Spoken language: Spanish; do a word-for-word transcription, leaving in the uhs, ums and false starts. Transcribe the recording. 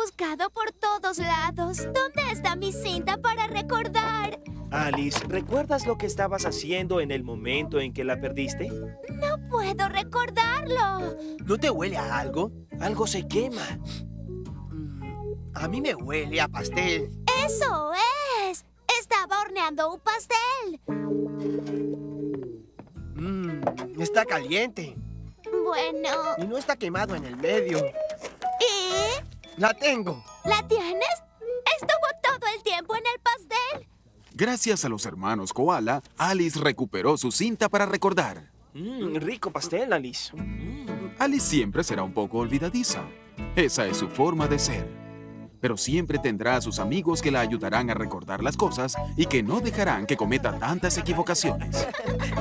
buscado por todos lados. ¿Dónde está mi cinta para recordar? Alice, ¿recuerdas lo que estabas haciendo en el momento en que la perdiste? No puedo recordarlo. ¿No te huele a algo? Algo se quema. Mm, a mí me huele a pastel. ¡Eso es! Estaba horneando un pastel. Mmm, está caliente. Bueno... Y no está quemado en el medio. ¿Y? ¡La tengo! ¿La tienes? Estuvo todo el tiempo en el pastel. Gracias a los hermanos Koala, Alice recuperó su cinta para recordar. Mmm, rico pastel, Alice. Alice siempre será un poco olvidadiza. Esa es su forma de ser. Pero siempre tendrá a sus amigos que la ayudarán a recordar las cosas y que no dejarán que cometa tantas equivocaciones.